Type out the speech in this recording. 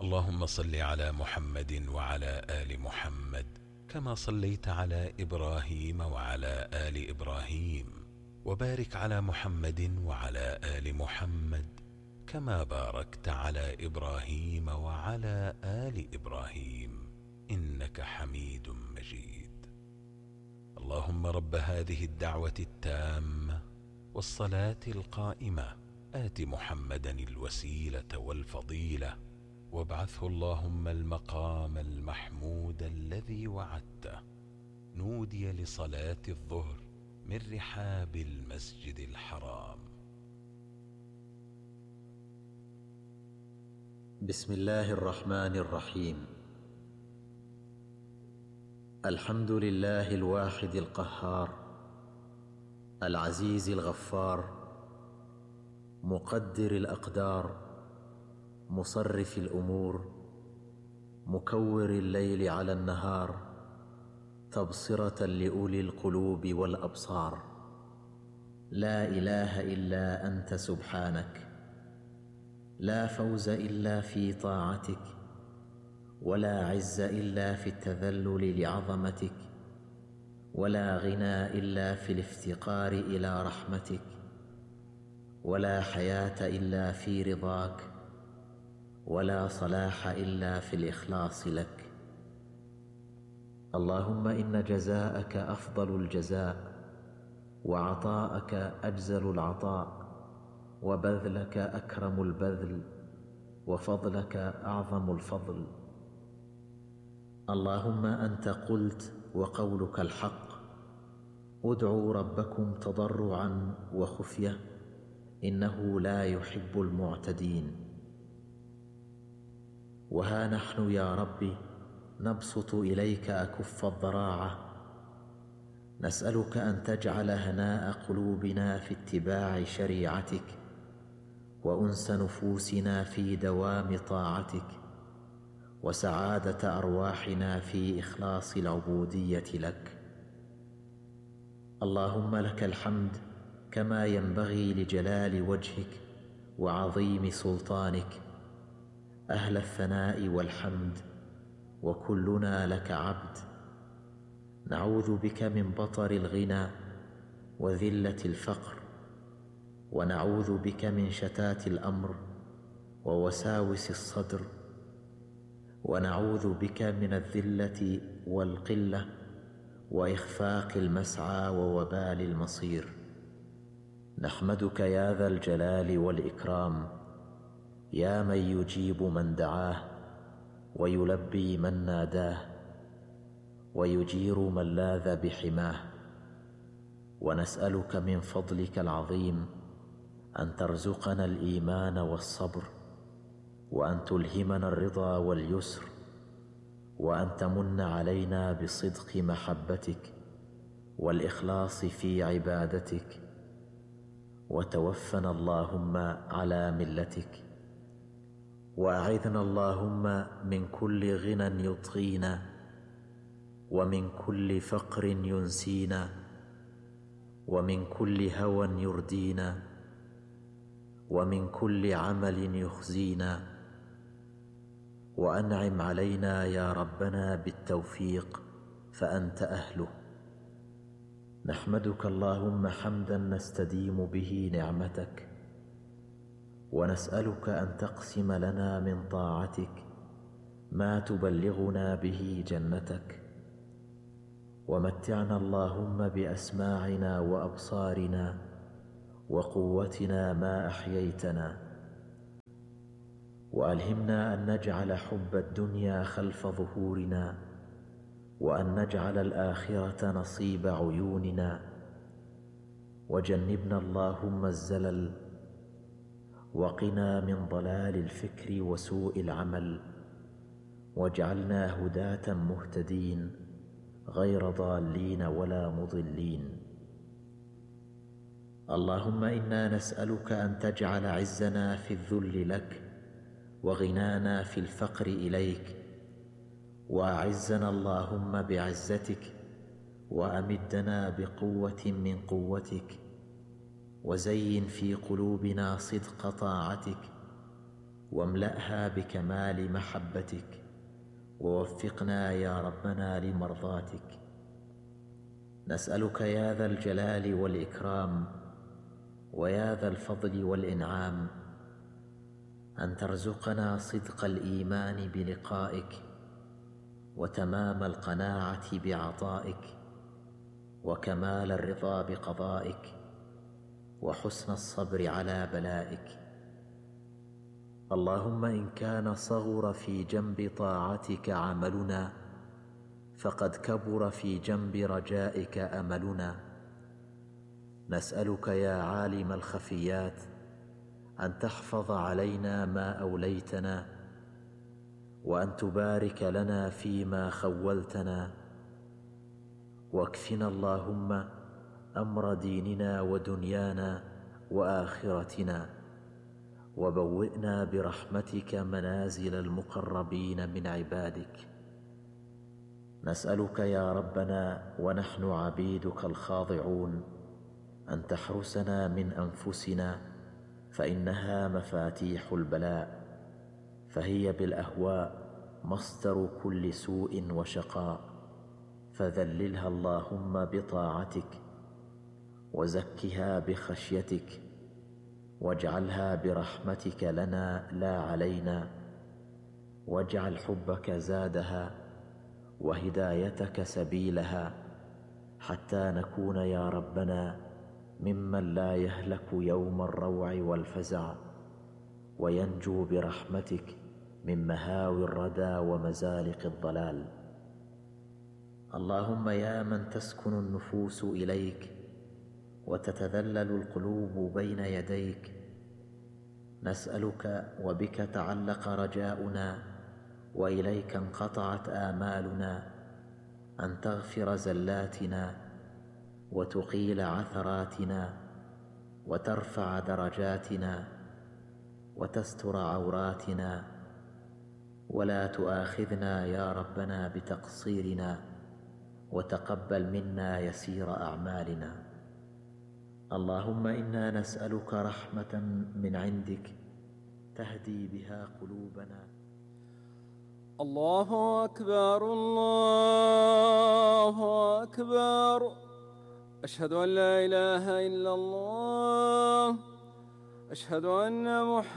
اللهم صل على محمد وعلى آل محمد كما صليت على إبراهيم وعلى آل إبراهيم، وبارك على محمد وعلى آل محمد كما باركت على إبراهيم وعلى آل إبراهيم إنك حميد مجيد. اللهم رب هذه الدعوة التامة والصلاة القائمة آت محمدا الوسيلة والفضيلة وابعثه اللهم المقام المحمود الذي وعدته. نودي لصلاة الظهر من رحاب المسجد الحرام. بسم الله الرحمن الرحيم. الحمد لله الواحد القهار العزيز الغفار، مقدر الأقدار، مصرف الأمور، مكور الليل على النهار، تبصرة لأولي القلوب والأبصار. لا إله إلا أنت سبحانك، لا فوز إلا في طاعتك، ولا عز إلا في التذلل لعظمتك، ولا غنى إلا في الافتقار إلى رحمتك، ولا حياة إلا في رضاك، ولا صلاح إلا في الإخلاص لك. اللهم إن جزاءك أفضل الجزاء، وعطاءك أجزل العطاء، وبذلك أكرم البذل، وفضلك أعظم الفضل. اللهم أنت قلت وقولك الحق: ادعوا ربكم تضرعا وخفية إنه لا يحب المعتدين. وها نحن يا ربي نبسط إليك أكف الضراعة، نسألك أن تجعل هناء قلوبنا في اتباع شريعتك، وأنس نفوسنا في دوام طاعتك، وسعادة أرواحنا في إخلاص العبودية لك. اللهم لك الحمد كما ينبغي لجلال وجهك وعظيم سلطانك، أهل الثناء والحمد، وكلنا لك عبد. نعوذ بك من بطر الغنى وذلة الفقر، ونعوذ بك من شتات الأمر ووساوس الصدر، ونعوذ بك من الذلة والقلة وإخفاق المسعى ووبال المصير. نحمدك يا ذا الجلال والإكرام، يا من يجيب من دعاه، ويلبي من ناداه، ويجير من لاذ بحماه. ونسألك من فضلك العظيم أن ترزقنا الإيمان والصبر، وأن تلهمنا الرضا واليسر، وأن تمن علينا بصدق محبتك والإخلاص في عبادتك، وتوفنا اللهم على ملتك. وأعذنا اللهم من كل غنى يطغينا، ومن كل فقر ينسينا، ومن كل هوى يردينا، ومن كل عمل يخزينا. وأنعم علينا يا ربنا بالتوفيق فأنت أهله. نحمدك اللهم حمدا نستديم به نعمتك، ونسألك أن تقسم لنا من طاعتك ما تبلغنا به جنتك. ومتعنا اللهم بأسماعنا وأبصارنا وقوتنا ما أحييتنا، وألهمنا أن نجعل حب الدنيا خلف ظهورنا، وأن نجعل الآخرة نصيب عيوننا. وجنبنا اللهم الزلل، وقنا من ضلال الفكر وسوء العمل، واجعلنا هداة مهتدين غير ضالين ولا مضلين. اللهم إنا نسألك أن تجعل عزنا في الذل لك، وغنانا في الفقر إليك. وأعزنا اللهم بعزتك، وأمدنا بقوة من قوتك، وزين في قلوبنا صدق طاعتك، واملأها بكمال محبتك، ووفقنا يا ربنا لمرضاتك. نسألك يا ذا الجلال والإكرام ويا ذا الفضل والإنعام أن ترزقنا صدق الإيمان بلقائك، وتمام القناعة بعطائك، وكمال الرضا بقضائك، وحسن الصبر على بلائك. اللهم إن كان صغر في جنب طاعتك عملنا، فقد كبر في جنب رجائك أملنا. نسألك يا عالم الخفيات أن تحفظ علينا ما أوليتنا، وأن تبارك لنا فيما خولتنا، واكفنا اللهم أمر ديننا ودنيانا وآخرتنا، وبوئنا برحمتك منازل المقربين من عبادك. نسألك يا ربنا ونحن عبيدك الخاضعون أن تحرسنا من أنفسنا، فإنها مفاتيح البلاء، فهي بالأهواء مصدر كل سوء وشقاء، فذللها اللهم بطاعتك، وزكها بخشيتك، واجعلها برحمتك لنا لا علينا، واجعل حبك زادها وهدايتك سبيلها، حتى نكون يا ربنا ممن لا يهلك يوم الروع والفزع، وينجو برحمتك من مهاوي الردى ومزالق الضلال. اللهم يا من تسكن النفوس إليك وتتذلل القلوب بين يديك، نسألك وبك تعلق رجاؤنا وإليك انقطعت آمالنا، أن تغفر زلاتنا وتقيل عثراتنا وترفع درجاتنا وتستر عوراتنا، ولا تؤاخذنا يا ربنا بتقصيرنا، وتقبل منا يسير أعمالنا. اللهم إنا نسألك رحمة من عندك تهدي بها قلوبنا. الله أكبر الله أكبر، أشهد أن لا إله إلا الله، أشهد أن محمدا